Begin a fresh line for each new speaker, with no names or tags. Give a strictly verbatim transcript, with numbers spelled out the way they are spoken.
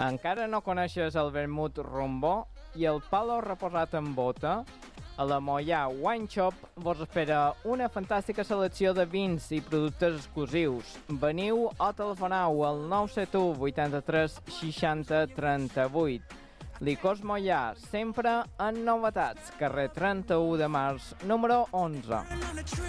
Encara no coneixes el vermut rombó i el palo reposat en bota? A la Moià Wine Shop vos espera una fantàstica selecció de vins i productes exclusius. Veniu o telefoneu al nou set u vuitanta-tres seixanta trenta-vuit. Licors Moià, sempre en novetats. Carrer trenta-u de març, número onze.